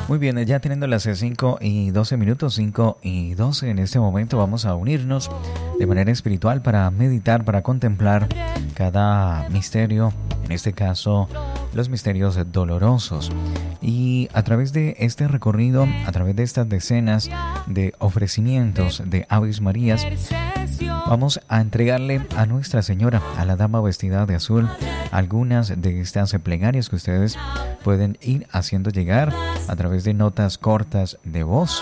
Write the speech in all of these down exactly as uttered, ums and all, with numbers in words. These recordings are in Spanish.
Muy bien, ya teniendo las cinco y doce minutos, cinco y doce, en este momento vamos a unirnos de manera espiritual para meditar, para contemplar cada misterio, en este caso los misterios dolorosos. Y a través de este recorrido, a través de estas decenas de ofrecimientos de Aves Marías, vamos a entregarle a Nuestra Señora, a la Dama vestida de azul, algunas de estas plegarias que ustedes pueden ir haciendo llegar a través de notas cortas de voz.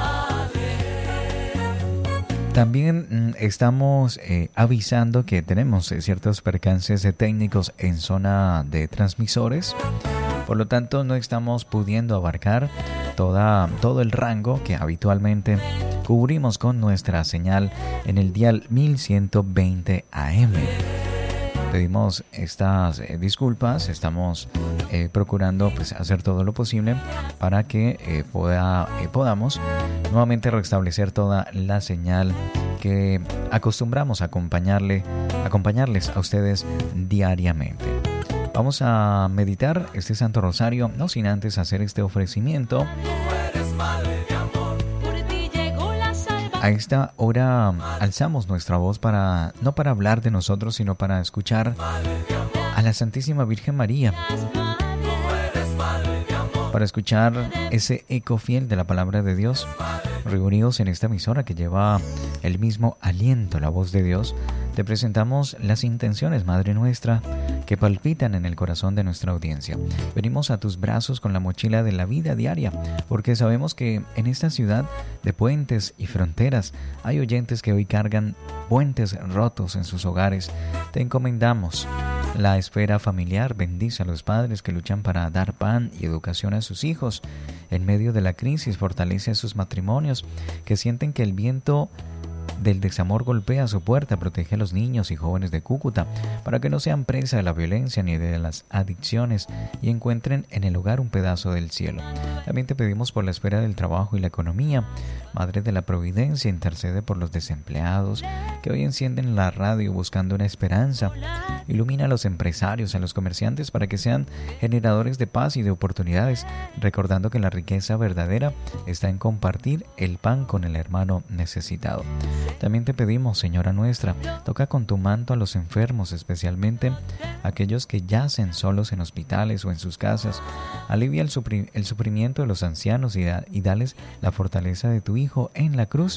También estamos eh, avisando que tenemos ciertos percances técnicos en zona de transmisores. Por lo tanto, no estamos pudiendo abarcar toda, todo el rango que habitualmente cubrimos con nuestra señal en el dial mil ciento veinte A M. Pedimos estas eh, disculpas, estamos eh, procurando pues, hacer todo lo posible para que eh, pueda, eh, podamos nuevamente restablecer toda la señal que acostumbramos a acompañarle, acompañarles a ustedes diariamente. Vamos a meditar este Santo Rosario, no sin antes hacer este ofrecimiento. A esta hora alzamos nuestra voz para no para hablar de nosotros, sino para escuchar a la Santísima Virgen María, para escuchar ese eco fiel de la palabra de Dios, reunidos en esta emisora que lleva el mismo aliento, la voz de Dios. Te presentamos las intenciones, Madre nuestra, que palpitan en el corazón de nuestra audiencia. Venimos a tus brazos con la mochila de la vida diaria, porque sabemos que en esta ciudad de puentes y fronteras hay oyentes que hoy cargan puentes rotos en sus hogares. Te encomendamos la esfera familiar. Bendice a los padres que luchan para dar pan y educación a sus hijos. En medio de la crisis, fortalece a sus matrimonios que sienten que el viento del desamor golpea su puerta. Protege a los niños y jóvenes de Cúcuta para que no sean presa de la violencia ni de las adicciones y encuentren en el hogar un pedazo del cielo. También te pedimos por la esfera del trabajo y la economía. Madre de la Providencia, intercede por los desempleados que hoy encienden la radio buscando una esperanza. Ilumina a los empresarios, a los comerciantes para que sean generadores de paz y de oportunidades, recordando que la riqueza verdadera está en compartir el pan con el hermano necesitado. También te pedimos, Señora nuestra, toca con tu manto a los enfermos, especialmente aquellos que yacen solos en hospitales o en sus casas. Alivia el, supri- el sufrimiento de los ancianos y, da- y dales la fortaleza de tu Hijo en la cruz.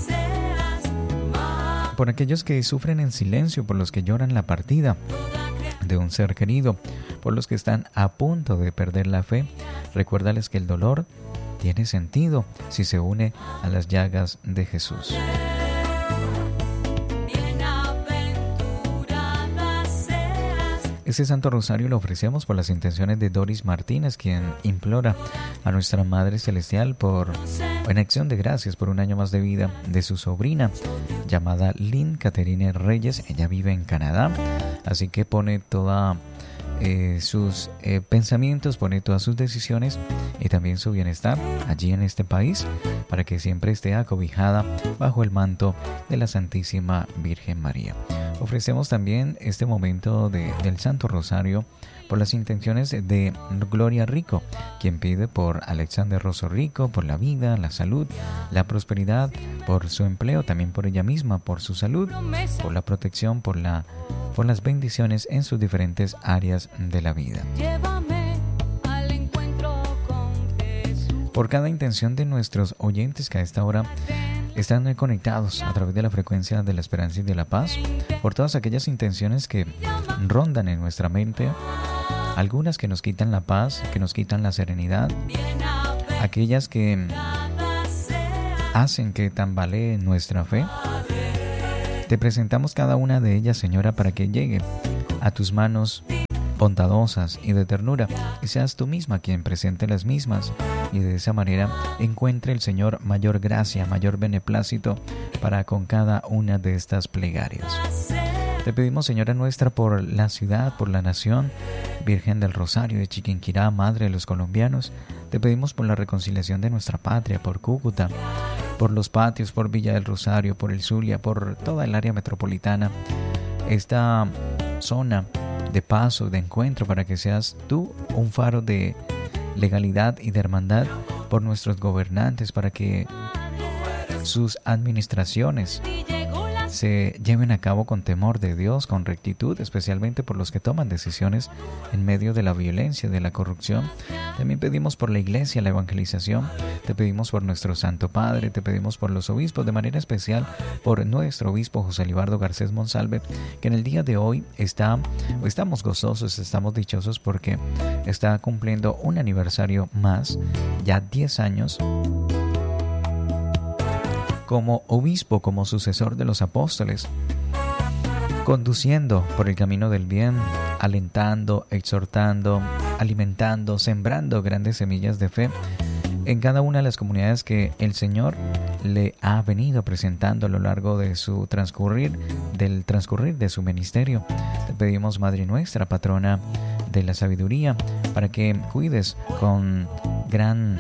Por aquellos que sufren en silencio, por los que lloran la partida de un ser querido, por los que están a punto de perder la fe, recuérdales que el dolor tiene sentido si se une a las llagas de Jesús. Este Santo Rosario lo ofrecemos por las intenciones de Doris Martínez, quien implora a nuestra Madre Celestial por, en acción de gracias por un año más de vida de su sobrina, llamada Lynn Caterine Reyes. Ella vive en Canadá, así que pone toda eh, sus eh, pensamientos, pone todas sus decisiones y también su bienestar allí en este país, para que siempre esté acobijada bajo el manto de la Santísima Virgen María. Ofrecemos también este momento de, del Santo Rosario por las intenciones de Gloria Rico, quien pide por Alexander Rosso Rico, por la vida, la salud, la prosperidad, por su empleo, también por ella misma, por su salud, por la protección, por, la, por las bendiciones en sus diferentes áreas de la vida. Por cada intención de nuestros oyentes que a esta hora están conectados a través de la frecuencia de la esperanza y de la paz, por todas aquellas intenciones que rondan en nuestra mente, algunas que nos quitan la paz, que nos quitan la serenidad, aquellas que hacen que tambalee nuestra fe. Te presentamos cada una de ellas, Señora, para que llegue a tus manos bondadosas y de ternura, y seas tú misma quien presente las mismas, y de esa manera encuentre el Señor mayor gracia, mayor beneplácito para con cada una de estas plegarias. Te pedimos, Señora nuestra, por la ciudad, por la nación, Virgen del Rosario de Chiquinquirá, Madre de los colombianos. Te pedimos por la reconciliación de nuestra patria, por Cúcuta, por los patios, por Villa del Rosario, por el Zulia, por toda el área metropolitana, esta zona de paso, de encuentro, para que seas tú un faro de legalidad y de hermandad por nuestros gobernantes, para que sus administraciones se lleven a cabo con temor de Dios, con rectitud, especialmente por los que toman decisiones en medio de la violencia, de la corrupción. También pedimos por la Iglesia, la evangelización. Te pedimos por nuestro Santo Padre, te pedimos por los obispos, de manera especial por nuestro obispo José Libardo Garcés Monsalve, que en el día de hoy está, estamos gozosos, estamos dichosos porque está cumpliendo un aniversario más, ya diez años, como obispo, como sucesor de los apóstoles, conduciendo por el camino del bien, alentando, exhortando, alimentando, sembrando grandes semillas de fe en cada una de las comunidades que el Señor le ha venido presentando a lo largo de su transcurrir, del transcurrir de su ministerio. Te pedimos, Madre nuestra, patrona de la sabiduría, para que cuides con gran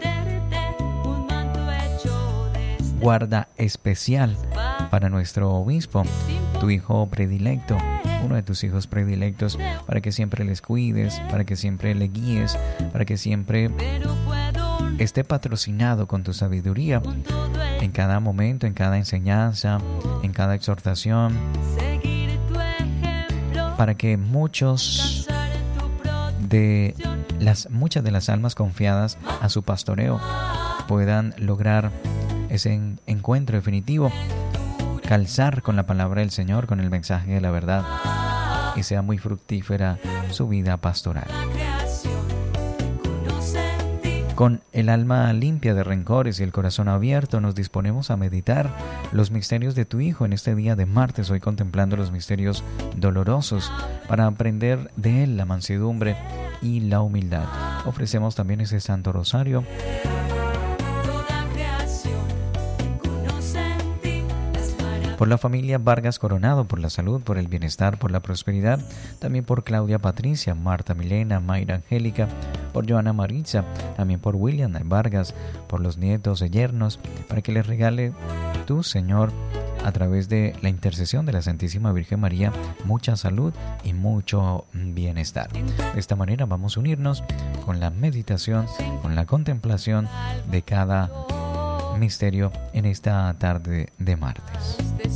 guarda especial para nuestro obispo, tu hijo predilecto, uno de tus hijos predilectos, para que siempre les cuides, para que siempre le guíes, para que siempre esté patrocinado con tu sabiduría en cada momento, en cada enseñanza, en cada exhortación, para que muchos de las muchas de las almas confiadas a su pastoreo puedan lograr ese encuentro definitivo, calzar con la palabra del Señor, con el mensaje de la verdad, y sea muy fructífera su vida pastoral. Con el alma limpia de rencores y el corazón abierto, nos disponemos a meditar los misterios de tu Hijo en este día de martes, hoy contemplando los misterios dolorosos, para aprender de Él la mansedumbre y la humildad. Ofrecemos también ese Santo Rosario por la familia Vargas Coronado, por la salud, por el bienestar, por la prosperidad, también por Claudia Patricia, Marta Milena, Mayra Angélica, por Joana Maritza, también por William Vargas, por los nietos y yernos, para que les regale tu Señor, a través de la intercesión de la Santísima Virgen María, mucha salud y mucho bienestar. De esta manera vamos a unirnos con la meditación, con la contemplación de cada misterio en esta tarde de martes.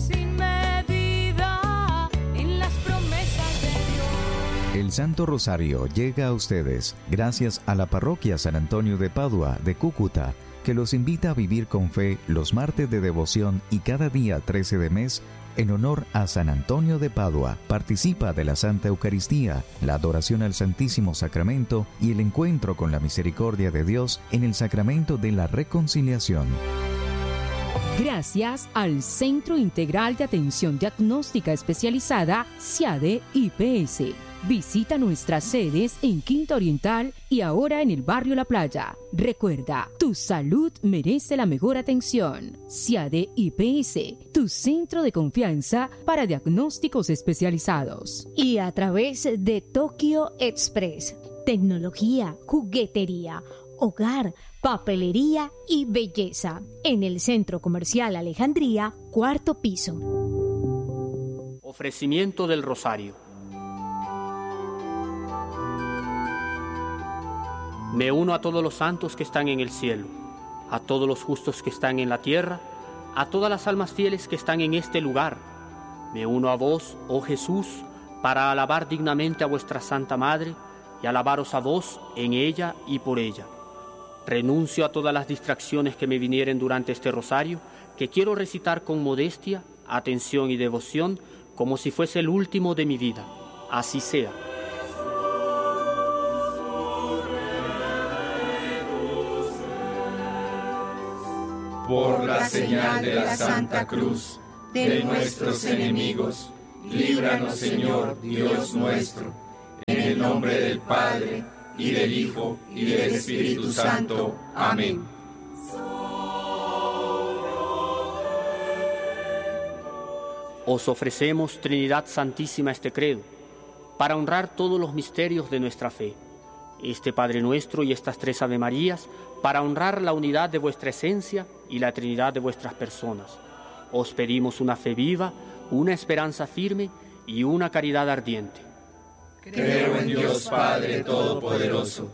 El Santo Rosario llega a ustedes gracias a la Parroquia San Antonio de Padua de Cúcuta, que los invita a vivir con fe los martes de devoción y cada día trece de mes en honor a San Antonio de Padua. Participa de la Santa Eucaristía, la adoración al Santísimo Sacramento y el encuentro con la misericordia de Dios en el Sacramento de la Reconciliación. Gracias al Centro Integral de Atención Diagnóstica Especializada CIADE I P S. Visita nuestras sedes en Quinta Oriental y ahora en el barrio La Playa. Recuerda, tu salud merece la mejor atención. CIADE I P S, tu centro de confianza para diagnósticos especializados. Y a través de Tokyo Express, tecnología, juguetería, hogar, papelería y belleza. En el Centro Comercial Alejandría, cuarto piso. Ofrecimiento del Rosario. Me uno a todos los santos que están en el cielo, a todos los justos que están en la tierra, a todas las almas fieles que están en este lugar. Me uno a vos, oh Jesús, para alabar dignamente a vuestra Santa Madre y alabaros a vos en ella y por ella. Renuncio a todas las distracciones que me vinieren durante este rosario, que quiero recitar con modestia, atención y devoción, como si fuese el último de mi vida. Así sea. Por la señal de la Santa Cruz de nuestros enemigos, líbranos, Señor, Dios nuestro, en el nombre del Padre, y del Hijo, y del Espíritu Santo. Amén. Os ofrecemos, Trinidad Santísima, este credo, para honrar todos los misterios de nuestra fe. Este Padre Nuestro y estas tres Ave Marías, para honrar la unidad de vuestra esencia y la Trinidad de vuestras personas. Os pedimos una fe viva, una esperanza firme y una caridad ardiente. Creo en Dios Padre Todopoderoso,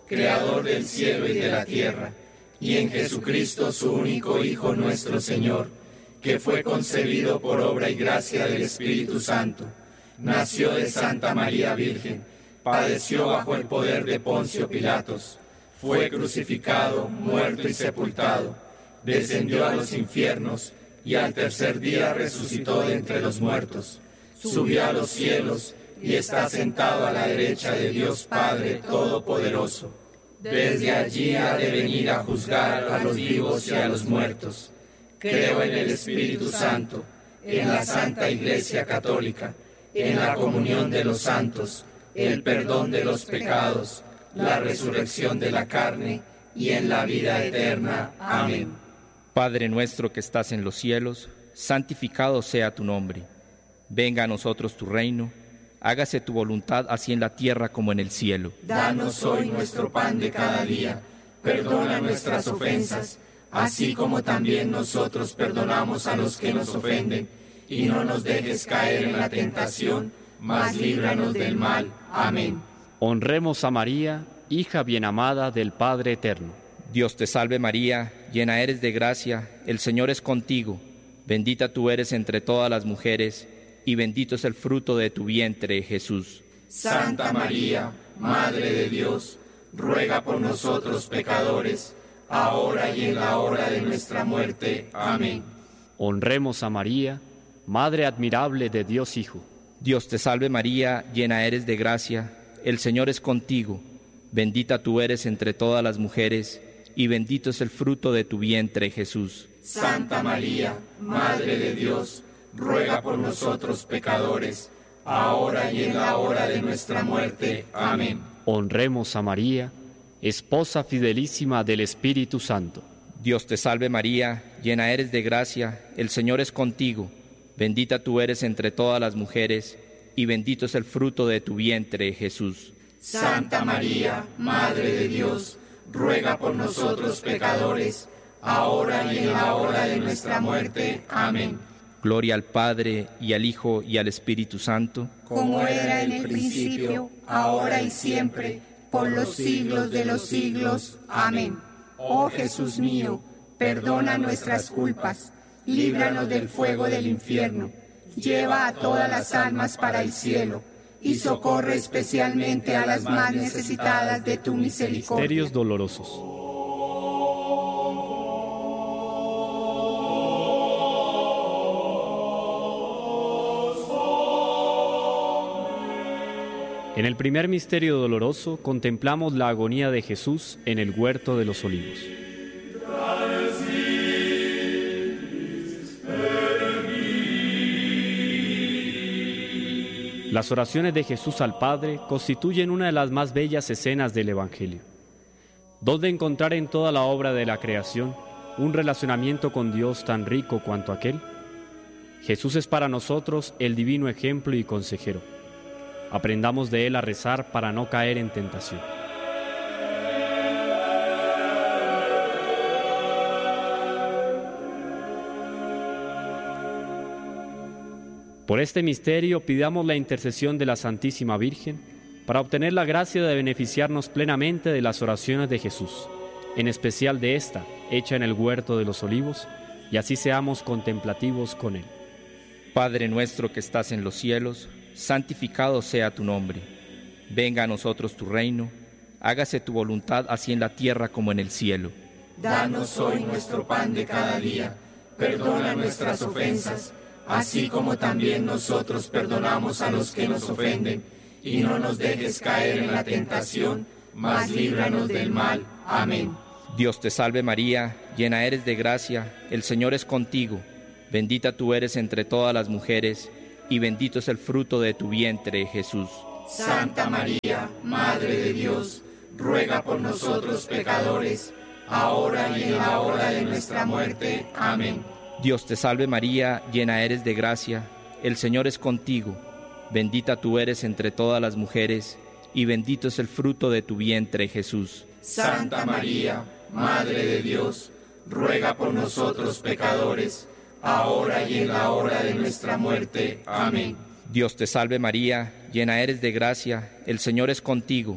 Creador del cielo y de la tierra, y en Jesucristo, su único Hijo nuestro Señor, que fue concebido por obra y gracia del Espíritu Santo, nació de Santa María Virgen, padeció bajo el poder de Poncio Pilatos, fue crucificado, muerto y sepultado, descendió a los infiernos, y al tercer día resucitó de entre los muertos, subió a los cielos, y está sentado a la derecha de Dios Padre Todopoderoso. Desde allí ha de venir a juzgar a los vivos y a los muertos. Creo en el Espíritu Santo, en la Santa Iglesia Católica, en la comunión de los santos, el perdón de los pecados, la resurrección de la carne y en la vida eterna. Amén. Padre nuestro que estás en los cielos, santificado sea tu nombre. Venga a nosotros tu reino, hágase tu voluntad así en la tierra como en el cielo. Danos hoy nuestro pan de cada día, perdona nuestras ofensas, así como también nosotros perdonamos a los que nos ofenden, y no nos dejes caer en la tentación, mas líbranos del mal. Amén. Honremos a María, hija bien amada del Padre Eterno. Dios te salve María, llena eres de gracia, el Señor es contigo. Bendita tú eres entre todas las mujeres, y bendito es el fruto de tu vientre, Jesús. Santa María, Madre de Dios, ruega por nosotros pecadores, ahora y en la hora de nuestra muerte. Amén. Honremos a María, Madre admirable de Dios Hijo. Dios te salve María, llena eres de gracia, el Señor es contigo. Bendita tú eres entre todas las mujeres, y bendito es el fruto de tu vientre, Jesús. Santa María, Madre de Dios, ruega por nosotros pecadores, ahora y en la hora de nuestra muerte. Amén. Honremos a María, esposa fidelísima del Espíritu Santo. Dios te salve María, llena eres de gracia, el Señor es contigo. Bendita tú eres entre todas las mujeres, y bendito es el fruto de tu vientre, Jesús. Santa María, Madre de Dios, ruega por nosotros pecadores, ahora y en la hora de nuestra muerte. Amén. Gloria al Padre, y al Hijo, y al Espíritu Santo. Como era en el principio, ahora y siempre, por los siglos de los siglos. Amén. Oh Jesús mío, perdona nuestras culpas, líbranos del fuego del infierno, lleva a todas las almas para el cielo, y socorre especialmente a las más necesitadas de tu misericordia. Misterios dolorosos. En el primer misterio doloroso contemplamos la agonía de Jesús en el huerto de los Olivos. Las oraciones de Jesús al Padre constituyen una de las más bellas escenas del Evangelio. ¿Dónde encontrar en toda la obra de la creación un relacionamiento con Dios tan rico cuanto aquel? Jesús es para nosotros el divino ejemplo y consejero. Aprendamos de Él a rezar para no caer en tentación. Por este misterio pidamos la intercesión de la Santísima Virgen para obtener la gracia de beneficiarnos plenamente de las oraciones de Jesús, en especial de esta, hecha en el huerto de los Olivos, y así seamos contemplativos con Él. Padre nuestro que estás en los cielos, santificado sea tu nombre. Venga a nosotros tu reino, hágase tu voluntad así en la tierra como en el cielo. Danos hoy nuestro pan de cada día, perdona nuestras ofensas, así como también nosotros perdonamos a los que nos ofenden, y no nos dejes caer en la tentación, mas líbranos del mal. Amén. Dios te salve María, llena eres de gracia, el Señor es contigo. Bendita tú eres entre todas las mujeres, y bendito es el fruto de tu vientre, Jesús. Santa María, Madre de Dios, ruega por nosotros pecadores, ahora y en la hora de nuestra muerte. Amén. Dios te salve María, llena eres de gracia, el Señor es contigo. Bendita tú eres entre todas las mujeres, y bendito es el fruto de tu vientre, Jesús. Santa María, Madre de Dios, ruega por nosotros pecadores, ahora y en la hora de nuestra muerte. Amén. Dios te salve María, llena eres de gracia, el Señor es contigo.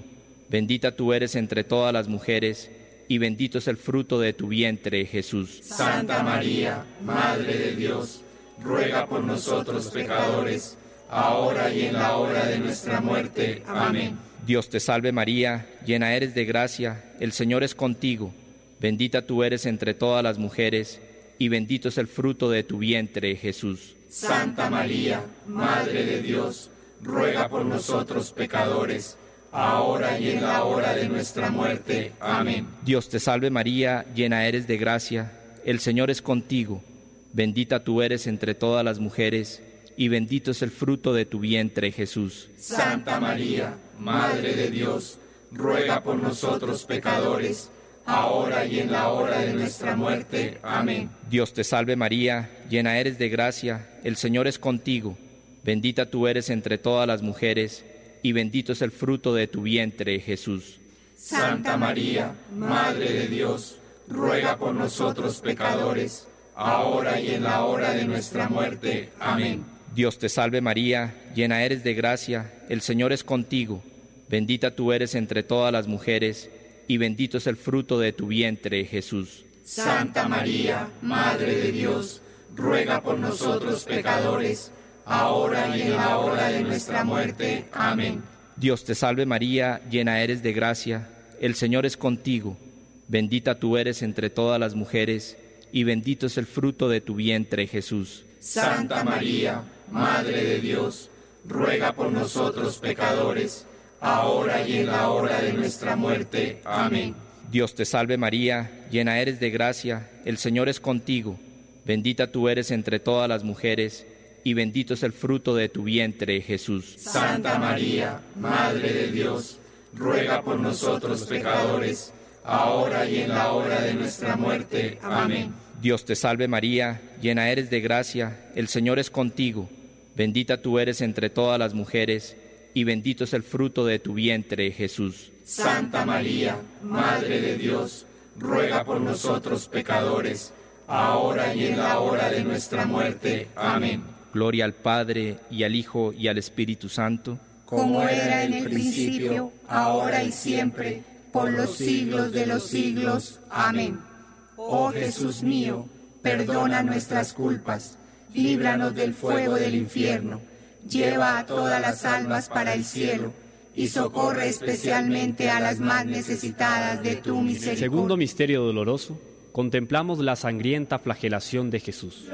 Bendita tú eres entre todas las mujeres, y bendito es el fruto de tu vientre, Jesús. Santa María, Madre de Dios, ruega por nosotros pecadores, ahora y en la hora de nuestra muerte. Amén. Dios te salve María, llena eres de gracia, el Señor es contigo. Bendita tú eres entre todas las mujeres, y bendito es el fruto de tu vientre, Jesús. Santa María, Madre de Dios, ruega por nosotros pecadores, ahora y en la hora de nuestra muerte. Amén. Dios te salve María, llena eres de gracia, el Señor es contigo. Bendita tú eres entre todas las mujeres, y bendito es el fruto de tu vientre, Jesús. Santa María, Madre de Dios, ruega por nosotros pecadores, ahora y en la hora de nuestra muerte. Amén. Dios te salve María, llena eres de gracia, el Señor es contigo. Bendita tú eres entre todas las mujeres, y bendito es el fruto de tu vientre, Jesús. Santa María, Madre de Dios, ruega por nosotros pecadores, ahora y en la hora de nuestra muerte. Amén. Dios te salve María, llena eres de gracia, el Señor es contigo. Bendita tú eres entre todas las mujeres, y bendito es el fruto de tu vientre, Jesús. Santa María, Madre de Dios, ruega por nosotros pecadores, ahora y en la hora de nuestra muerte. Amén. Dios te salve María, llena eres de gracia, el Señor es contigo. Bendita tú eres entre todas las mujeres, y bendito es el fruto de tu vientre, Jesús. Santa María, Madre de Dios, ruega por nosotros pecadores, ahora y en la hora de nuestra muerte. Amén. Dios te salve María, llena eres de gracia, el Señor es contigo. Bendita tú eres entre todas las mujeres, y bendito es el fruto de tu vientre, Jesús. Santa María, Madre de Dios, ruega por nosotros pecadores, ahora y en la hora de nuestra muerte. Amén. Dios te salve María, llena eres de gracia, el Señor es contigo. Bendita tú eres entre todas las mujeres, y bendito es el fruto de tu vientre, Jesús. Santa María, Madre de Dios, ruega por nosotros pecadores, ahora y en la hora de nuestra muerte. Amén. Gloria al Padre, y al Hijo, y al Espíritu Santo, como era en el principio, ahora y siempre, por los siglos de los siglos. Amén. Oh Jesús mío, perdona nuestras culpas, líbranos del fuego del infierno, lleva a todas las almas para el cielo, y socorre especialmente a las más necesitadas de tu misericordia. Segundo misterio doloroso, contemplamos la sangrienta flagelación de Jesús.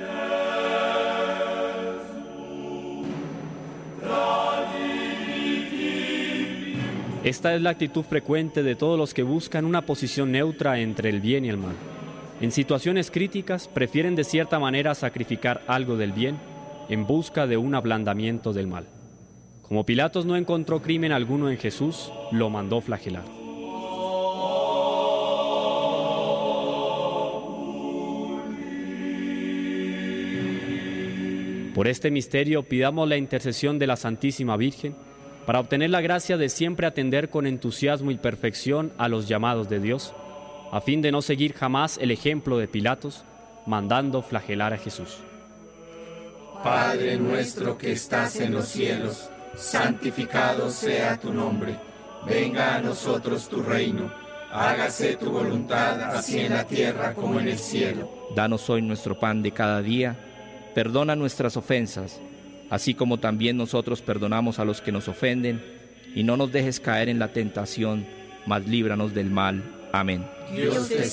Esta es la actitud frecuente de todos los que buscan una posición neutra entre el bien y el mal. En situaciones críticas, prefieren de cierta manera sacrificar algo del bien en busca de un ablandamiento del mal. Como Pilatos no encontró crimen alguno en Jesús, lo mandó flagelar. Por este misterio pidamos la intercesión de la Santísima Virgen para obtener la gracia de siempre atender con entusiasmo y perfección a los llamados de Dios, a fin de no seguir jamás el ejemplo de Pilatos, mandando flagelar a Jesús. Padre nuestro que estás en los cielos, santificado sea tu nombre. Venga a nosotros tu reino. Hágase tu voluntad, así en la tierra como en el cielo. Danos hoy nuestro pan de cada día. Perdona nuestras ofensas, así como también nosotros perdonamos a los que nos ofenden. Y no nos dejes caer en la tentación, mas líbranos del mal. Amén. Dios te